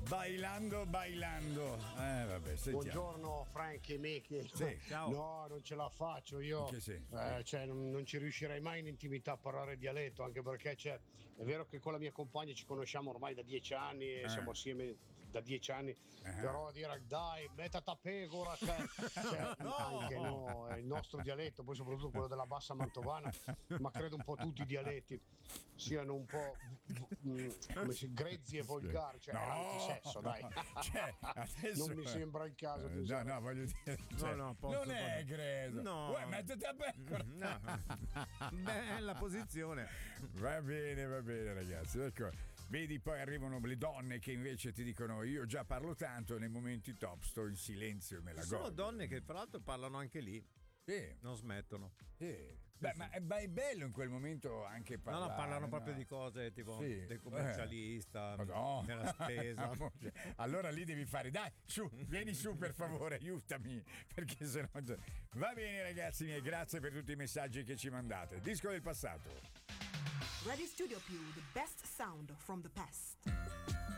Bailando. Vabbè, sentiamo. Buongiorno Frankie, Mickey. Sì, ciao. No, non ce la faccio io. Cioè, non ci riuscirei mai in intimità a parlare dialetto, anche perché è vero che con la mia compagna ci conosciamo ormai da 10 anni e siamo assieme da 10 anni, però dire dai, mettata pegora, anche no, è il nostro dialetto, poi soprattutto quello della bassa mantovana, ma credo un po' tutti i dialetti siano un po' grezzi e volgari, cioè l'antisesso, dai. Non mi sembra il caso. No, voglio dire, non è grezzo. No. Mettete a pecora. No. Bella posizione. Va bene, ragazzi. Ecco. Vedi, poi arrivano le donne che invece ti dicono io già parlo tanto, nei momenti top sto in silenzio e me la godo. Sono donne che tra l'altro parlano anche lì. Sì. Non smettono. Sì. Beh, ma è bello in quel momento anche parlare. No, parlano proprio di cose tipo del commercialista, della spesa. Allora lì devi fare, dai, su, vieni su per favore, aiutami, perché sennò. Va bene ragazzi miei, grazie per tutti i messaggi che ci mandate. Disco del passato. Radio Studio Più, the best sound from the past.